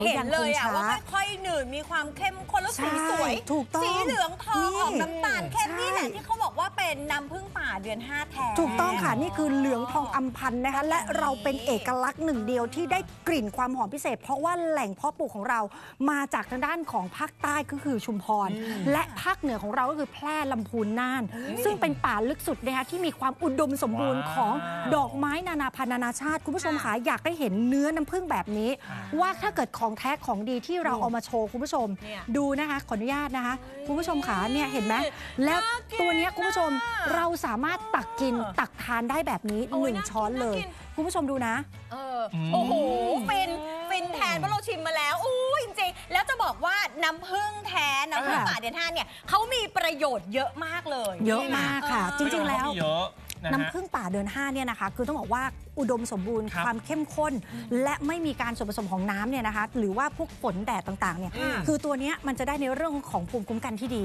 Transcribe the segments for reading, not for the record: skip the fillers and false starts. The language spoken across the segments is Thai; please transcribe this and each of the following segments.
เห็นเลยอะว่าค่อยๆหนืดมีความเข้มข้นแล้วสีสวยถูกต้องสีเหลืองทองออกน้ำตาลเข้มนี่แหละที่เขาบอกว่าเป็นน้ำผึ้งป่าเดือน5แท้ถูกต้องค่ะนี่คือเหลืองทองอัมพันธ์นะคะและเราเป็นเอกลักษณ์หนึ่งเดียวที่ได้กลิ่นความหอมพิเศษเพราะว่าแหล่งเพาะปลูกของเรามาจากทางด้านของภาคใต้ก็คือชุมพรและภาคเหนือของเราก็คือแพร่ลำพูนน่านซึ่งเป็นป่าลึกสุดนะคะที่มีความอุดมสมบูรณ์ของดอกไม้นานาพันธุ์นานาชาติคุณผู้ชมค่ะอยากได้เห็นเนื้อน้ำผึ้งแบบนี้ว่าถ้าเกิดของแท้ของดีที่เราเอามาโชว์คุณผู้ชมดูนะคะขออนุญาตนะคะคุณผู้ชมค่ะเนี่ยเห็นไหมแล้วตัวนี้คุณผู้ชมเราสามารถตักกินตักทานได้แบบนี้1 ช้อนเลยคุณผู้ชมดูนะโอ้โหฟินแทนเพราะเราชิมมาแล้วจริงๆแล้วจะบอกว่าน้ำผึ้งแท้น้ำผึ้งป่าเดือน5เนี่ยเขามีประโยชน์เยอะมากเลยเยอะมากค่ะจริงๆแล้วน้ำผึ้งป่าเดือน5เนี่ยนะคะคือต้องบอกว่าอุดมสมบูรณ์ความเข้มข้นและไม่มีการส่วนผสมของน้ำเนี่ยนะคะหรือว่าพวกฝนแดดต่างๆเนี่ยคือตัวนี้มันจะได้ในเรื่องของภูมิคุ้มกันที่ดี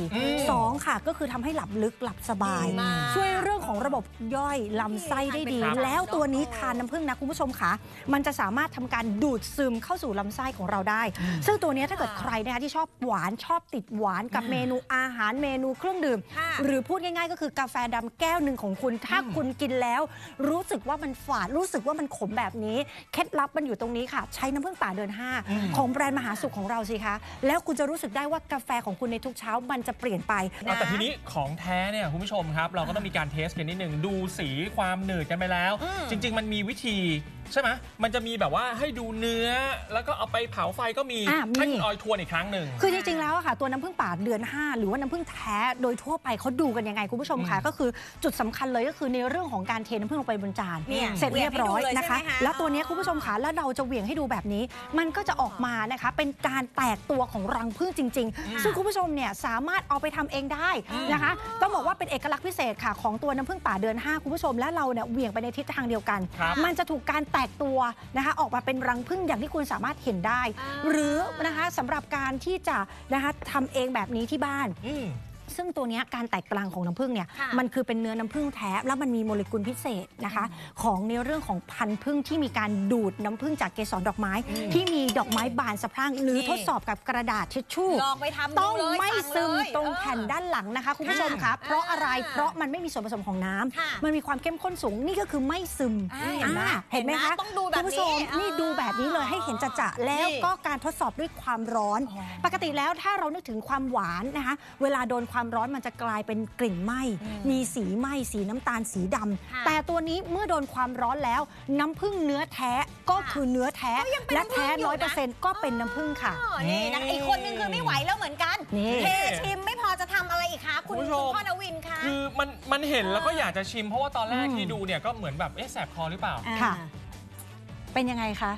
2ค่ะก็คือทำให้หลับลึกหลับสบายช่วยเรื่องของระบบย่อยลำไส้ได้ดีแล้วตัวนี้ทานน้ำผึ้งนะคุณผู้ชมค่ะมันจะสามารถทำการดูดซึมเข้าสู่ลำไส้ของเราได้ซึ่งตัวนี้ถ้าเกิดใครนะคะที่ชอบหวานชอบติดหวานกับเมนูอาหารเมนูเครื่องดื่มหรือพูดง่ายๆก็คือกาแฟดำแก้วหนึ่งของคุณถ้าคุณกินแล้วรู้สึกว่ามันฝาดรู้สึกว่ามันขมแบบนี้เคล็ดลับมันอยู่ตรงนี้ค่ะใช้น้ำผึ้งป่าเดือน5ของแบรนด์มหาสุขของเราสิคะแล้วคุณจะรู้สึกได้ว่ากาแฟของคุณในทุกเช้ามันจะเปลี่ยนไปแต่ทีนี้ของแท้เนี่ยคุณผู้ชมครับเราก็ต้องมีการเทสกันนิดนึงดูสีความหนืดกันไปแล้วจริงๆมันมีวิธีใช่ไหมมันจะมีแบบว่าให้ดูเนื้อแล้วก็เอาไปเผาไฟก็มีให้คุณออยทวนอีกครั้งหนึ่งคือจริงๆแล้วค่ะตัวน้ำผึ้งป่าเดือน5หรือว่าน้ำผึ้งแท้โดยทั่วไปเขาดูกันยังไงคุณผู้ชมค่ะก็คือจุดสำคัญเลยก็คือในเรื่องของการเทน้ำผึ้งลงไปบนจานเสร็จเรียบร้อยนะคะแล้วตัวนี้คุณผู้ชมค่ะแล้วเราจะเหวี่ยงให้ดูแบบนี้มันก็จะออกมานะคะเป็นการแตกตัวของรังผึ้งจริงๆซึ่งคุณผู้ชมเนี่ยสามารถเอาไปทำเองได้นะคะต้องบอกว่าเป็นเอกลักษณ์พิเศษค่ะของตัวน้ำผึ้งป่าเดือน5คุณผู้ชมและเราเนี่ยเหวี่ยงไปในทิศทางเดียวกันมันจะถูกการแตกตัวนะคะออกมาเป็นรังผึ้งอย่างที่คุณสามารถเห็นได้หรือนะคะสำหรับการที่จะนะคะทำเองแบบนี้ที่บ้านซึ่งตัวนี้การแตกรังของน้ำผึ้งเนี่ยมันคือเป็นเนื้อน้ำผึ้งแท้แล้วมันมีโมเลกุลพิเศษนะคะของในเรื่องของพันธุ์ผึ้งที่มีการดูดน้ำผึ้งจากเกสรดอกไม้ที่มีดอกไม้บานสะพรั่งหรือทดสอบกับกระดาษทิชชู่ต้องไม่ซึมตรงแผ่นด้านหลังนะคะคุณผู้ชมคะเพราะอะไรเพราะมันไม่มีส่วนผสมของน้ำมันมีความเข้มข้นสูงนี่ก็คือไม่ซึมเห็นไหมคะคุณผู้ชมนี่ดูแบบนี้เลยให้เห็นจะแล้วก็การทดสอบด้วยความร้อนปกติแล้วถ้าเรานึกถึงความหวานนะคะเวลาโดนความร้อนมันจะกลายเป็นกลิ่นไหม้มีสีไหม้สีน้ำตาลสีดำแต่ตัวนี้เมื่อโดนความร้อนแล้วน้ำผึ้งเนื้อแท้ก็คือเนื้อแท้และแท้ 100% ก็เป็นน้ำผึ้งค่ะนี่นะอีกคนนึงคือไม่ไหวแล้วเหมือนกันเทชิมไม่พอจะทำอะไรอีกคะคุณพ่อนวินคะคือมันเห็นแล้วก็อยากจะชิมเพราะว่าตอนแรกที่ดูเนี่ยก็เหมือนแบบแสบคอหรือเปล่าค่ะเป็นยังไงคะ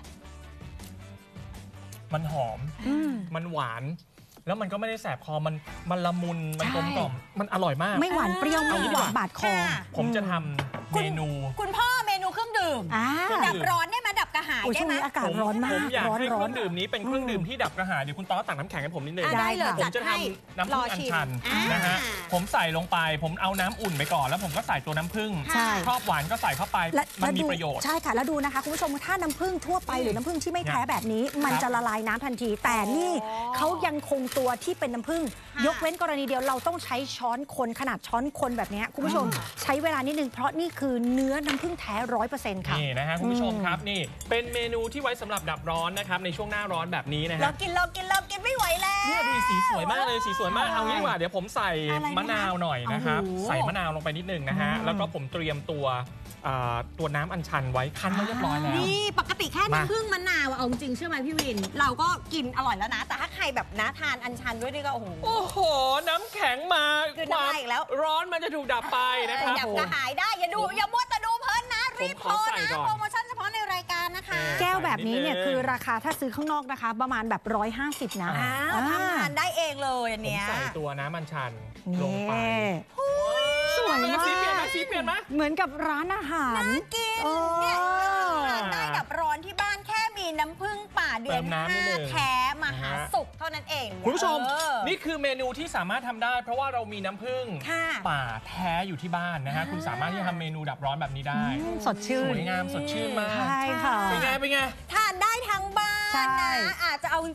มันหอมมันหวานแล้วมันก็ไม่ได้แสบคอมันละมุนมันกลมกล่อมมันอร่อยมากไม่หวานเปรี้ยวไม่หวานบาดคอผมจะทำเมนูคุณพ่อเมนูเครื่องดื่มดับร้อนได้ไหมดับกระหายได้ไหมอากาศร้อนมากผมอยากให้เครื่องดื่มนี้เป็นเครื่องดื่มที่ดับกระหายเดี๋ยวคุณต้อตักน้ำแข็งให้ผมนิดนึงได้เลยผมจะทำน้ำผึ้งอัญชันนะฮะผมใส่ลงไปผมเอาน้ำอุ่นไปก่อนแล้วผมก็ใส่ตัวน้ำผึ้งชอบหวานก็ใส่เข้าไปมันมีประโยชน์ใช่ค่ะแล้วดูนะคะคุณผู้ชมถ้าน้ำผึ้งทั่วไปหรือน้ำผึ้งที่ไม่แท้แบบนี้มันจะละลายน้ำทันทีแต่นี่เขายังคงตัวที่เป็นน้ำผึ้งยกเว้นกรณีเดียวเราต้องใช้ช้อนคนขนาดช้อนคนแบบนี้คุณผู้ชมใช้เวลานิดนึงเพราะนี่คือเนื้อน้ำผึ้งแท้ 100% ค่ะนี่นะฮะคุณผู้ชมครับนี่เป็นเมนูที่ไว้สำหรับดับร้อนนะครับในช่วงหน้าร้อนแบบนี้นะฮะเรากินไม่ไหวแล้วนี่ดูสีสวยมากเลยสีสวยมากเอางี้ดีกว่าเดี๋ยวผมใส่มะนาวหน่อยนะครับใส่มะนาวลงไปนิดนึงนะฮะแล้วก็ผมเตรียมตัวน้ำอัญชันไว้คั้นไว้เรียบร้อยแล้วนี่ปกติแค่น้ำผึ้งมะนาวเอาจริงเชื่อไหมพี่วินเราก็กินอร่อยแล้วนะแต่ถ้าใครแบบนะทานอัญชันด้วยนี่ก็โอ้โหน้ำแข็งมาความร้อนมันจะถูกดับไปนะครับดับกระหายได้อย่ามัวแต่ดูเพลินนะรีบโทรนะโปรโมชั่นเฉพาะในรายการนะคะแก้วแบบนี้เนี่ยคือราคาถ้าซื้อข้างนอกนะคะประมาณแบบ150นะทำทานได้เองเลยอันเนี้ยใส่ตัวน้ำอัญชันลงไปสวยมากสีเปลี่ยนไหมเหมือนกับร้านอาหารน่ากินเนี่ยทานได้ดับร้อนที่บ้านแค่มีน้ำผึ้งป่าเดือน5แท้มหาสุขเท่านั้นเองคุณผู้ชมนี่คือเมนูที่สามารถทำได้เพราะว่าเรามีน้ำผึ้งป่าแท้อยู่ที่บ้านนะฮะคุณสามารถที่จะทำเมนูดับร้อนแบบนี้ได้สดชื่นสวยงามสดชื่นมากใช่ค่ะเป็นไงทานได้ทั้งบ้านนะอาจจะเอา